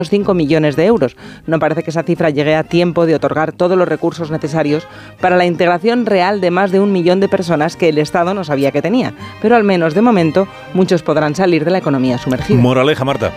5 millones de euros. No parece que esa cifra llegue a tiempo de otorgar todos los recursos necesarios para la integración real de más de 1 millón de personas que el Estado no sabía que tenía. Pero al menos de momento muchos podrán salir de la economía sumergida. Moraleja, Marta.